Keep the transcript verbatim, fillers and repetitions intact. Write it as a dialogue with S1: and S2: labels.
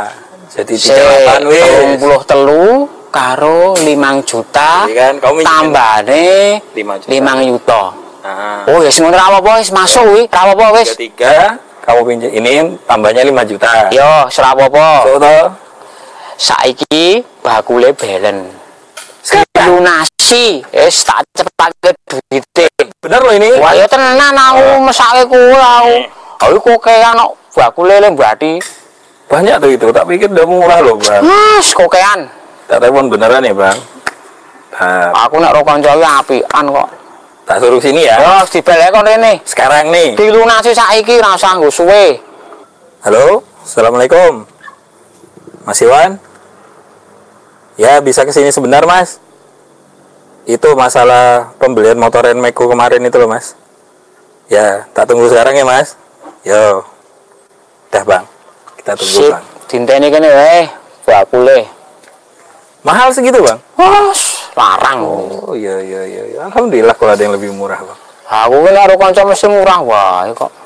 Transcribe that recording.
S1: Jadi delapan wis.
S2: tiga puluh telu karo lima juta.
S1: Iya kan, kamu
S2: tambahane lima juta. Nah. Oh, ya semono ra apa-apa wis masuk kuwi, ra apa-apa wis.
S1: tiga kamu pinjam ini tambahnya lima juta.
S2: Yo, ora apa-apa.
S1: So to.
S2: Saiki bakule belen. Lunasi, wis tak cepetake duite.
S1: Bener loh ini.
S2: Wah, ya tenan aku mesake kuwi aku. Aku kokean kok bakule le mbati.
S1: Banyak tuh itu, tak pikir udah murah loh, Bang.
S2: Mas, kokean.
S1: Tak telepon beneran ya, Bang. Nah,
S2: aku nek ro kanca iki apian kok.
S1: Tak suruh sini ya.
S2: Yo, dibelek kon rene.
S1: Sekarang nih.
S2: Dilunasi saiki ra usah nggo suwe.
S1: Halo, Assalamualaikum. Mas Iwan? Ya, bisa kesini sebentar, Mas. Itu masalah pembelian motor Nmaxku kemarin itu loh, Mas. Ya, tak tunggu sekarang ya, Mas. Yo. Dah, Bang. Kita tunggu, Sip. Bang.
S2: Dinteni kene wae, bakule.
S1: Mahal segitu, Bang?
S2: Wes, larang.
S1: Oh, iya iya iya. Alhamdulillah kalau ada yang lebih murah, Bang.
S2: Aku kan karo kanca mesti murah wae kok.